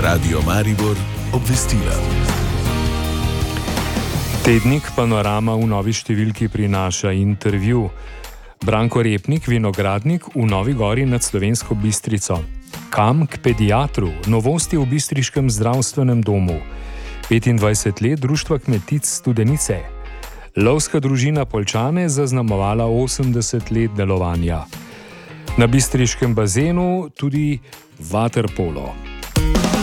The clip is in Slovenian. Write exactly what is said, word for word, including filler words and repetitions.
Radio Maribor obvestila. Tednik Panorama v novi številki prinaša intervju. Branko Repnik, vinogradnik v Novi Gori nad Slovensko Bistrico. Kam k pediatru? Novosti v bistriškem zdravstvenem domu. petindvajset let Društva kmetic Studenice. Lovska družina Poljčane zaznamovala osemdeset let delovanja. Na bistriškem bazenu tudi vaterpolo.